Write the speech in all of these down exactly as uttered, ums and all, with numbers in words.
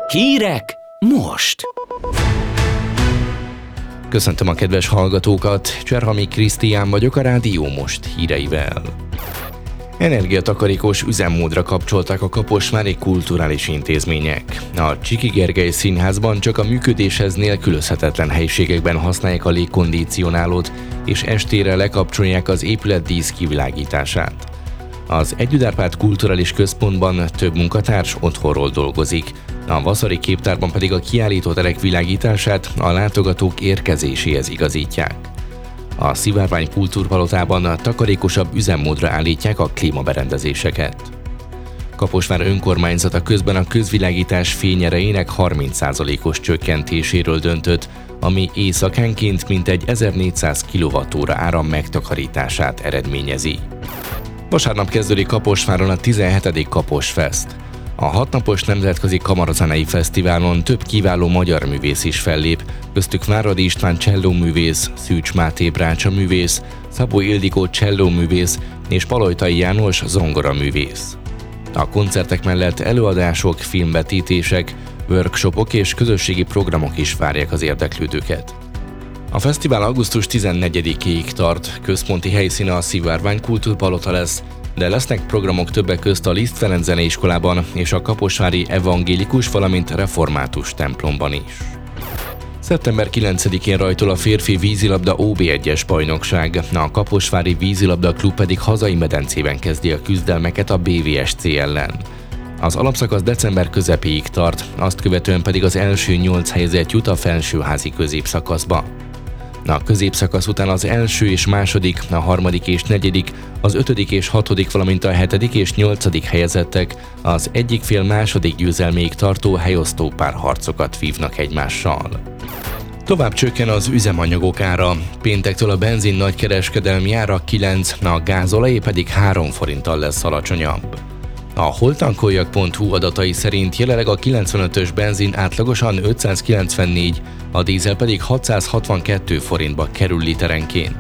Hírek most! Köszöntöm a kedves hallgatókat, Cserhami Krisztián vagyok a Rádió Most híreivel. Energiatakarékos üzemmódra kapcsolták a kaposvári kulturális intézmények. A Csiki Gergely Színházban csak a működéshez nélkülözhetetlen helyiségekben használják a légkondicionálót, és estére lekapcsolják az épület dísz kivilágítását. Az Együtt Árpád Kulturális Központban több munkatárs otthonról dolgozik, a Vaszari Képtárban pedig a kiállítóterek világítását a látogatók érkezéséhez igazítják. A Szivárvány Kultúrpalotában takarékosabb üzemmódra állítják a klímaberendezéseket. Kaposvár önkormányzata közben a közvilágítás fényerejének harminc százalékos csökkentéséről döntött, ami éjszakánként mintegy ezernégyszáz kilovattóra áram megtakarítását eredményezi. Vasárnap kezdődik Kaposváron a tizenhetedik Kaposfest. A hatnapos nemzetközi kamarazenei fesztiválon több kiváló magyar művész is fellép, köztük Váradi István csellóművész, Szűcs Máté brácsa művész, Szabó Ildikó csellóművész és Palojtai János zongoraművész. A koncertek mellett előadások, filmvetítések, workshopok és közösségi programok is várják az érdeklődőket. A fesztivál augusztus tizennegyedikéig tart, központi helyszíne a Szivárvány Kultúrpalota lesz, de lesznek programok többek közt a Liszt Ferenc Zeneiskolában és a kaposvári evangélikus, valamint református templomban is. szeptember kilencedikén rajtol a férfi vízilabda ó bé egyes bajnokság, a Kaposvári Vízilabda Klub pedig hazai medencében kezdi a küzdelmeket a bé vé es cé ellen. Az alapszakasz december közepéig tart, azt követően pedig az első nyolc helyezett jut a felsőházi középszakaszba. A középszakasz után az első és második, a harmadik és negyedik, az ötödik és hatodik, valamint a hetedik és nyolcadik helyezettek az egyik fél második győzelméig tartó helyosztó párharcokat vívnak egymással. Tovább csökken az üzemanyagok ára. Péntektől a benzin nagykereskedelmi ára kilenc, a gázolaj pedig három forinttal lesz alacsonyabb. A holtankoljak pont hu adatai szerint jelenleg a kilencvenötös benzin átlagosan ötszázkilencvennégy, a dízel pedig hatszázhatvankettő forintba kerül literenként.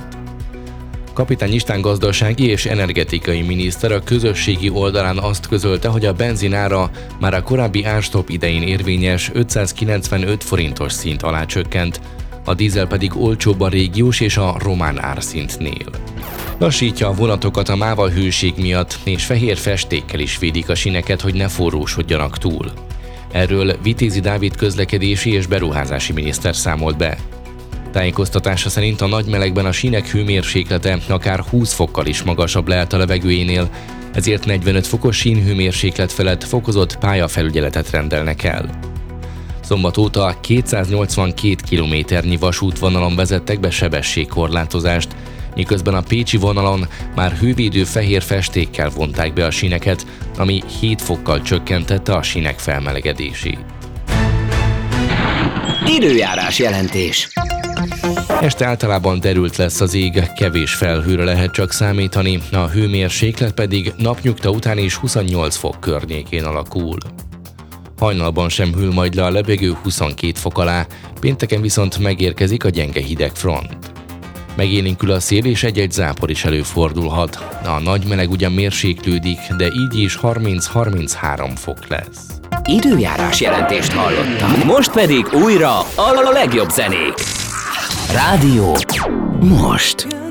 Kapitány István gazdasági és energetikai miniszter a közösségi oldalán azt közölte, hogy a benzin ára már a korábbi árstop idején érvényes ötszázkilencvenöt forintos szint alá csökkent, a dízel pedig olcsóbb a régiós és a román árszintnél. Lassítja a vonatokat a máva hőség miatt, és fehér festékkel is védik a síneket, hogy ne forrósodjanak túl. Erről Vitézi Dávid közlekedési és beruházási miniszter számolt be. Tájékoztatása szerint a nagy melegben a sínek hőmérséklete akár húsz fokkal is magasabb lehet a levegőjénél, ezért negyvenöt fokos sínhőmérséklet felett fokozott pályafelügyeletet rendelnek el. Szombat óta kétszáznyolcvankét kilométernyi vasútvonalon vezettek be sebességkorlátozást, miközben a pécsi vonalon már hővédő fehér festékkel vonták be a síneket, ami hét fokkal csökkentette a sínek felmelegedését. Időjárás jelentés. Este általában derült lesz az ég, kevés felhőre lehet csak számítani, a hőmérséklet pedig napnyugta után is huszonnyolc fok környékén alakul. Hajnalban sem hűl majd le a levegő huszonkét fok alá, pénteken viszont megérkezik a gyenge hidegfront. Megélénkül a szél és egy-egy zápor is előfordulhat. A nagy meleg ugyan mérséklődik, de így is harminc-harminchárom fok lesz. Időjárás jelentést hallottam. Most pedig újra a legjobb zenék. Rádió Most.